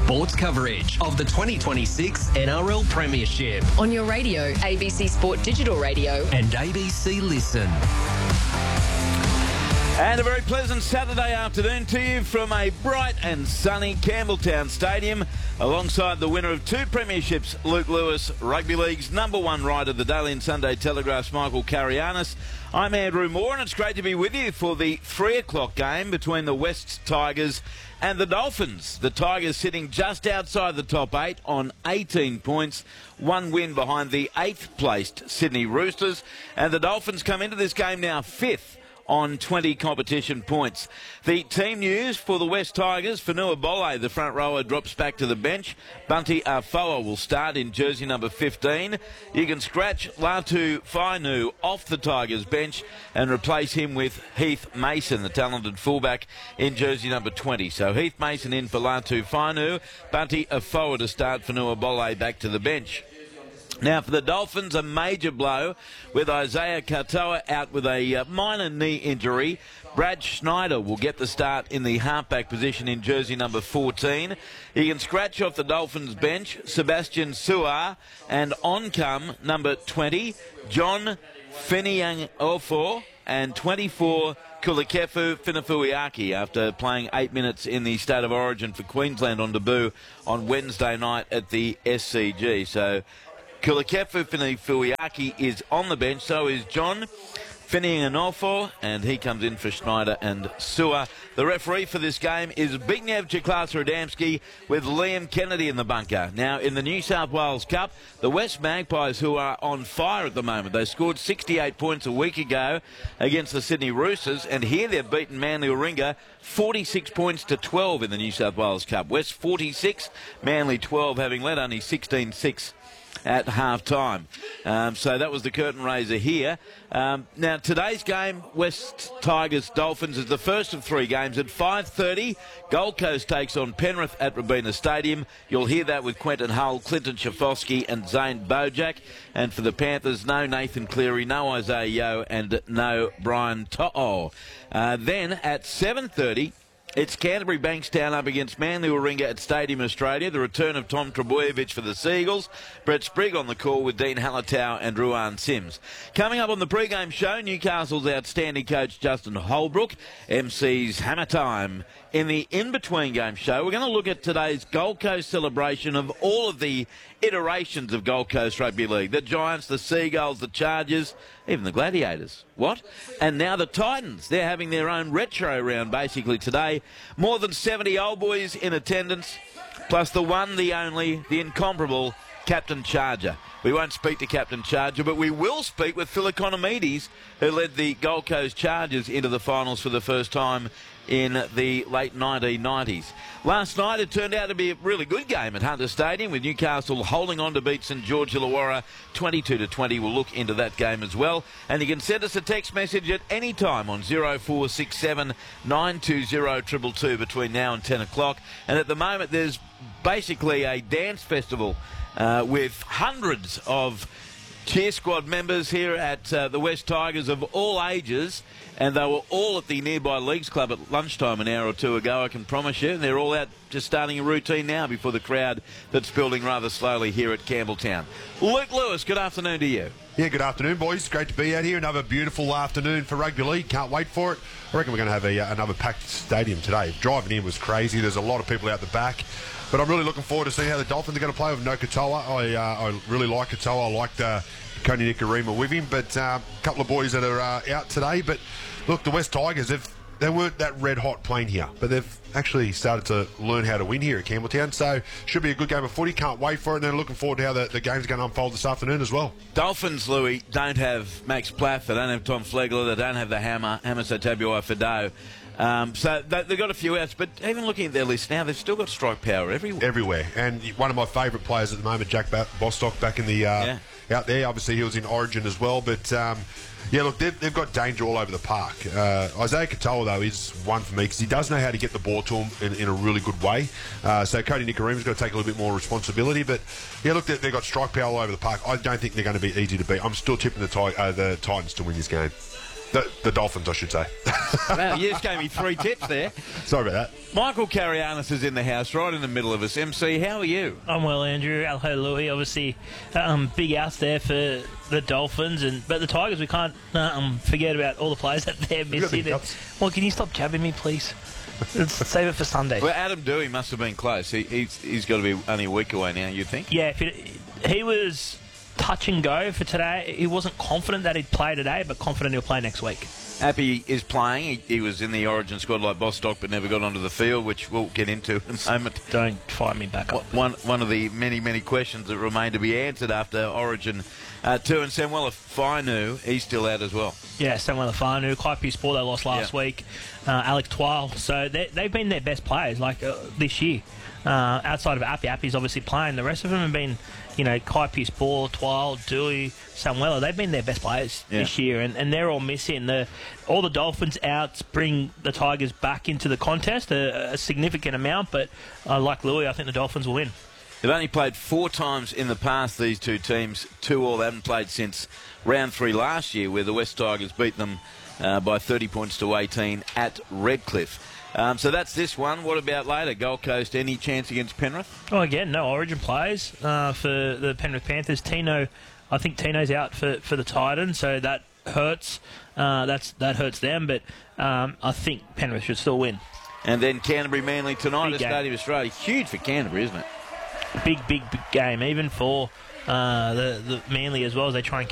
sports coverage of the 2026 NRL Premiership on your radio, ABC Sport Digital Radio and ABC Listen. And a very pleasant Saturday afternoon to you from a bright and sunny Campbelltown Stadium alongside the winner of 2 premierships, Luke Lewis, Rugby League's #1 writer, the Daily and Sunday Telegraph's Michael Carianis. I'm Andrew Moore, and it's great to be with you for the 3 o'clock game between the West Tigers and the Dolphins. The Tigers sitting just outside the top 8 on 18 points, 1 win behind the 8th placed Sydney Roosters, and the Dolphins come into this game now 5th on 20 competition points. The team news for the West Tigers: Fonua Bole, the front rower, drops back to the bench. Bunty Afoa will start in jersey number 15. You can scratch Latu Fainu off the Tigers bench and replace him with Heath Mason, the talented fullback, in jersey number 20. So Heath Mason in for Latu Fainu, Bunty Afoa to start, Fonua Bole back to the bench. Now, for the Dolphins, a major blow with Isaiah Katoa out with a minor knee injury. Brad Schneider will get the start in the halfback position in jersey number 14. He can scratch off the Dolphins bench Sebastian Suar, and on come number 20, John Finiang-Ofo, and 24, Kulikefu Finafuiaki, after playing 8 minutes in the State of Origin for Queensland on debut on Wednesday night at the SCG. So Kulikefu Finafuiaki is on the bench, so is John Finiang-Ofo, and he comes in for Schneider and Sewer. The referee for this game is Zbigniew Chiklas-Radamski, with Liam Kennedy in the bunker. Now, in the New South Wales Cup, the West Magpies, who are on fire at the moment, they scored 68 points a week ago against the Sydney Roosters, and here they've beaten Manly Warringah 46 points to 12 in the New South Wales Cup. West 46, Manly 12, having led only 16-6 at half-time. So that was the curtain raiser here. Now, today's game, West Tigers Dolphins, is the first of 3 games at 5:30. Gold Coast takes on Penrith at Robina Stadium. You'll hear that with Quentin Hull, Clinton Schifosky and Zane Bojack. And for the Panthers, no Nathan Cleary, no Isaiah Yeo and no Brian To'o. Then at 7:30... it's Canterbury Bankstown up against Manly Warringah at Stadium Australia. The return of Tom Trbojevic for the Seagulls. Brett Sprigg on the call with Dean Hallertau and Ruan Sims. Coming up on the pre-game show, Newcastle's outstanding coach Justin Holbrook MC's Hammer Time. In the in-between game show, we're going to look at today's Gold Coast celebration of all of the iterations of Gold Coast Rugby League. The Giants, the Seagulls, the Chargers, even the Gladiators. What? And now the Titans. They're having their own retro round basically today. More than 70 old boys in attendance, plus the one, the only, the incomparable Captain Charger. We won't speak to Captain Charger, but we will speak with Phil Economides, who led the Gold Coast Chargers into the finals for the first time in the late 1990s. Last night it turned out to be a really good game at Hunter Stadium, with Newcastle holding on to beat St George Illawarra 22-20. We'll look into that game as well. And you can send us a text message at any time on 0467 920 222 between now and 10 o'clock. And at the moment there's basically a dance festival with hundreds of cheer squad members here at the West Tigers of all ages, and they were all at the nearby Leagues Club at lunchtime an hour or two ago, I can promise you. And they're all out just starting a routine now before the crowd that's building rather slowly here at Campbelltown. Luke Lewis, good afternoon to you. Yeah, good afternoon, boys. Great to be out here. Another beautiful afternoon for rugby league. Can't wait for it. I reckon we're going to have another packed stadium today. Driving in was crazy. There's a lot of people out the back. But I'm really looking forward to seeing how the Dolphins are going to play with no Katoa. I really like Katoa. I like Koni Nikorima with him. But a couple of boys that are out today. But look, the West Tigers, they weren't that red hot playing here, but they've actually started to learn how to win here at Campbelltown. So should be a good game of footy. Can't wait for it. And then looking forward to how the game's going to unfold this afternoon as well. Dolphins, Louis, don't have Max Plath. They don't have Tom Flegler. They don't have the Hammer Sotabuai-Fidow. So they've got a few outs, but even looking at their list now, they've still got strike power everywhere. And one of my favourite players at the moment, Jack Bostock, back in the out there. Obviously, he was in Origin as well, but yeah, look, they've got danger all over the park. Isaiah Katoa, though, is one for me because he does know how to get the ball to him in a really good way. So Koni Nikorima's got to take a little bit more responsibility. But yeah, look, they've got strike power all over the park. I don't think they're going to be easy to beat. I'm still tipping the Titans to win this game. The Dolphins, I should say. Wow, you just gave me 3 tips there. Sorry about that. Michael Carianis is in the house, right in the middle of us. MC, how are you? I'm well, Andrew. Hello, Louis. Obviously, big outs there for the Dolphins, but the Tigers, we can't forget about all the players that they're missing. Well, can you stop jabbing me, please? Let's save it for Sunday. Well, Adam Dewey must have been close. He's got to be only a week away now, you think? Yeah, he was touch and go for today. He wasn't confident that he'd play today, but confident he'll play next week. Appy is playing. He was in the Origin squad like Bostock, but never got onto the field, which we'll get into in a moment. Don't fire me back up. One of the many questions that remain to be answered after Origin 2, and Samuela Fainu, he's still out as well. Yeah, Samuela Fainu, Kaipi Sport, they lost last week. Alex Twile. So they've been their best players this year. Outside of Appy, Appy's obviously playing. The rest of them have been, Kaipi Sport, Twile, Dewey, Samuela. They've been their best players this year, and they're all missing. All the Dolphins outs bring the Tigers back into the contest, a significant amount, but like Louis, I think the Dolphins will win. They've only played 4 times in the past, these two teams. 2 all. They haven't played since round 3 last year, where the West Tigers beat them by 30 points to 18 at Redcliffe. So that's this one. What about later? Gold Coast, any chance against Penrith? Oh, again, no Origin players for the Penrith Panthers. I think Tino's out for the Titans, so that hurts. That hurts them, but I think Penrith should still win. And then Canterbury Manly tonight at Big game. Stadium Australia. Huge for Canterbury, isn't it? Big game, even for the Manly as well, as they try and